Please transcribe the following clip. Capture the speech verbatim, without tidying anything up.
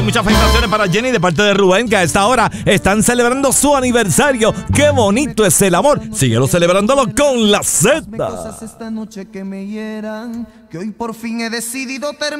muchas felicitaciones para Jenny de parte de Rubén, que a esta hora están celebrando su aniversario. ¡Qué bonito es el amor! Síguelo celebrándolo con la Z. Cosas esta noche que me hieran, que hoy por fin he decidido terminar.